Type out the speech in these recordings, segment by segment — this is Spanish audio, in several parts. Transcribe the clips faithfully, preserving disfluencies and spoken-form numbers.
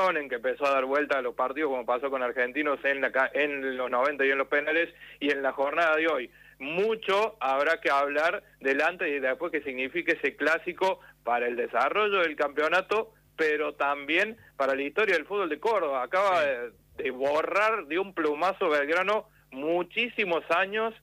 transición, en que empezó a dar vuelta a los partidos, como pasó con Argentinos en, la, en los noventa y en los penales, y en la jornada de hoy. Mucho habrá que hablar del antes y después que signifique ese clásico para el desarrollo del campeonato, pero también para la historia del fútbol de Córdoba. Acaba sí. de, de borrar de un plumazo Belgrano muchísimos años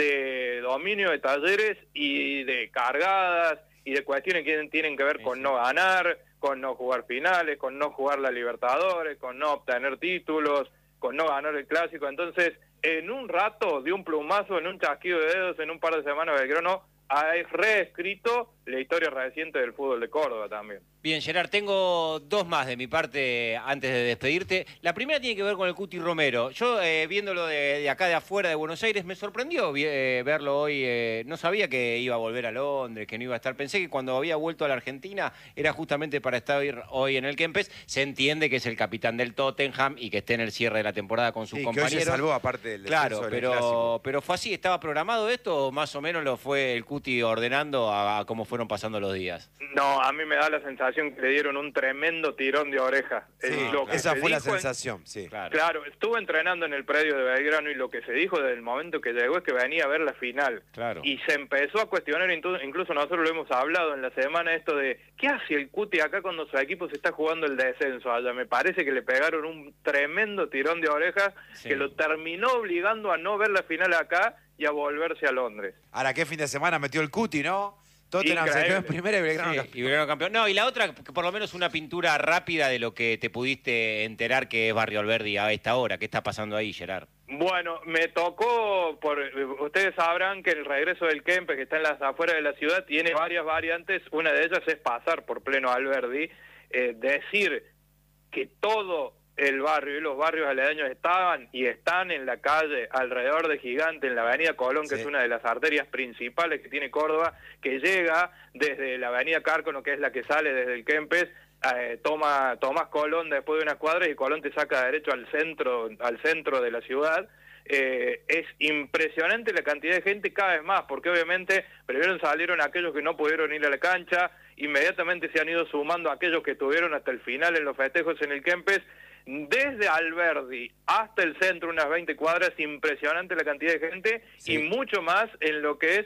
de dominio de Talleres y de cargadas y de cuestiones que tienen que ver sí, con sí. no ganar, con no jugar finales, con no jugar la Libertadores, con no obtener títulos, con no ganar el clásico. Entonces, en un rato, de un plumazo, en un chasquido de dedos, en un par de semanas, Belgrano ha reescrito la historia reciente del fútbol de Córdoba también. Bien, Gerard, tengo dos más de mi parte antes de despedirte. La primera tiene que ver con el Cuti Romero. Yo, eh, viéndolo de, de acá de afuera de Buenos Aires, me sorprendió eh, verlo hoy. Eh, no sabía que iba a volver a Londres, que no iba a estar. Pensé que cuando había vuelto a la Argentina era justamente para estar hoy en el Kempes. Se entiende que es el capitán del Tottenham y que esté en el cierre de la temporada con sus sí, compañeros. Que hoy se salvó aparte del Claro, del pero, clásico. pero fue así. ¿Estaba programado esto o más o menos lo fue el Cuti ordenando a, a cómo fueron pasando los días? No, a mí me da la sensación que le dieron un tremendo tirón de oreja. Sí, lo claro. Esa fue la en... sensación, sí. Claro. claro, estuvo entrenando en el predio de Belgrano y lo que se dijo desde el momento que llegó es que venía a ver la final. Claro. Y se empezó a cuestionar, incluso nosotros lo hemos hablado en la semana, esto de ¿qué hace el Cuti acá cuando su equipo se está jugando el descenso allá? Me parece que le pegaron un tremendo tirón de orejas sí. que lo terminó obligando a no ver la final acá y a volverse a Londres. Ahora, ¿qué fin de semana metió el Cuti, no? Tottenham se quedó en primera y Belgrano sí, campeón. Y Belgrano campeón. No, y la otra, por lo menos una pintura rápida de lo que te pudiste enterar que es Barrio Alberdi a esta hora. ¿Qué está pasando ahí, Gerard? Bueno, me tocó, por ustedes sabrán que el regreso del Kempes, que está en las afueras de la ciudad, tiene varias variantes. Una de ellas es pasar por pleno Alberdi, eh, decir que todo el barrio y los barrios aledaños estaban y están en la calle alrededor de Gigante, en la avenida Colón, que sí. es una de las arterias principales que tiene Córdoba, que llega desde la avenida Cárcono, que es la que sale desde el Kempes, eh, toma tomás Colón después de unas cuadras y Colón te saca derecho al centro, al centro de la ciudad. Eh, es impresionante la cantidad de gente cada vez más, porque obviamente primero salieron aquellos que no pudieron ir a la cancha, inmediatamente se han ido sumando aquellos que estuvieron hasta el final en los festejos en el Kempes. Desde Alberdi hasta el centro, unas veinte cuadras, impresionante la cantidad de gente sí. y mucho más en lo que es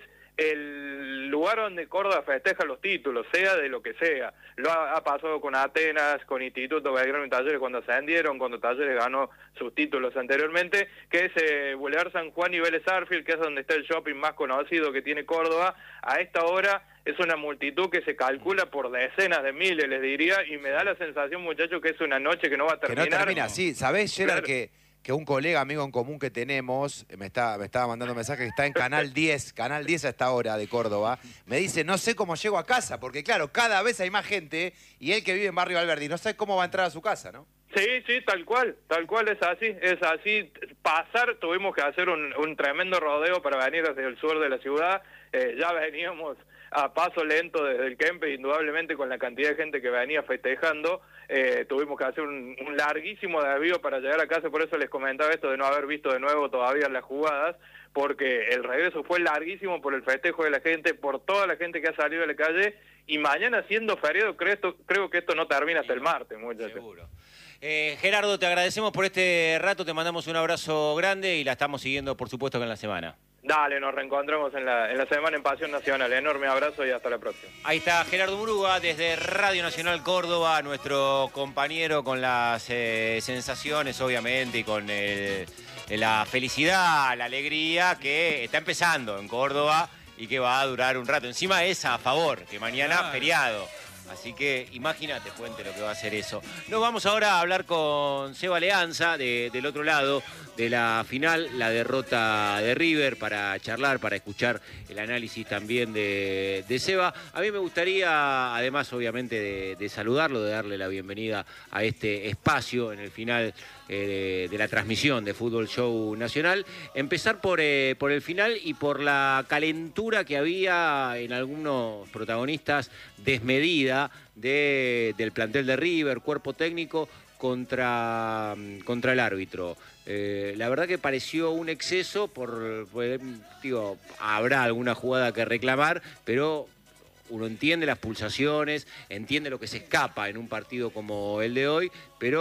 el lugar donde Córdoba festeja los títulos, sea de lo que sea. Lo ha, ha pasado con Atenas, con Instituto Belgrano y Talleres cuando ascendieron, cuando Talleres ganó sus títulos anteriormente, que es eh, Boulevard San Juan y Vélez Sarsfield, que es donde está el shopping más conocido que tiene Córdoba. A esta hora es una multitud que se calcula por decenas de miles, les diría, y me da la sensación, muchachos, que es una noche que no va a terminar. Que no termina, sí. ¿Sabés, Gerard, claro. que, que un colega, amigo en común que tenemos, me, está, me estaba mandando un mensaje que está en Canal diez, Canal diez a esta hora de Córdoba, me dice, no sé cómo llego a casa, porque claro, cada vez hay más gente, y él que vive en Barrio Alberdi, no sé cómo va a entrar a su casa, ¿no? Sí, sí, tal cual, tal cual es así, es así. Pasar, tuvimos que hacer un, un tremendo rodeo para venir hacia el sur de la ciudad, eh, ya veníamos a paso lento desde el Kempes, indudablemente con la cantidad de gente que venía festejando, eh, tuvimos que hacer un, un larguísimo desvío para llegar a casa, por eso les comentaba esto de no haber visto de nuevo todavía las jugadas, porque el regreso fue larguísimo por el festejo de la gente, por toda la gente que ha salido de la calle, y mañana siendo feriado creo, esto, creo que esto no termina hasta el martes, muchachos. Seguro. Eh, Gerardo, te agradecemos por este rato, te mandamos un abrazo grande y la estamos siguiendo, por supuesto, que en la semana. Dale, nos reencontramos en la, en la semana en Pasión Nacional. Enorme abrazo y hasta la próxima. Ahí está Gerardo Murúa desde Radio Nacional Córdoba, nuestro compañero con las eh, sensaciones, obviamente, y con el, la felicidad, la alegría que está empezando en Córdoba y que va a durar un rato. Encima es a favor, que mañana claro. feriado. Así que imagínate, Puente, lo que va a hacer eso. Nos vamos ahora a hablar con Seba Leanza, de, del otro lado de la final, la derrota de River, para charlar, para escuchar el análisis también de, de Seba. A mí me gustaría, además, obviamente, de, de saludarlo, de darle la bienvenida a este espacio en el final eh, de, de la transmisión de Fútbol Show Nacional. Empezar por, eh, por el final y por la calentura que había en algunos protagonistas desmedida de, del plantel de River, cuerpo técnico, contra, contra el árbitro. Eh, la verdad que pareció un exceso, por, pues, digo, habrá alguna jugada que reclamar, pero uno entiende las pulsaciones, entiende lo que se escapa en un partido como el de hoy, pero